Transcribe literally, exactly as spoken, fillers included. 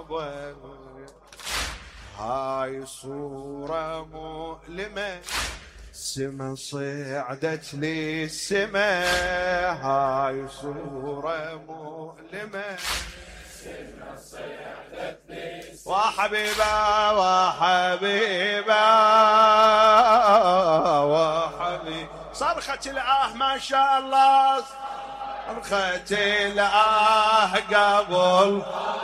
أكبر. هاي صورة مؤلمة سما صعدت لي السما، هاي صورة مؤلمة سما صعدت لي السما، وحبيبة وحبيبة وحبيبة صرخة الآه ما شاء الله، صرخة الآه قبل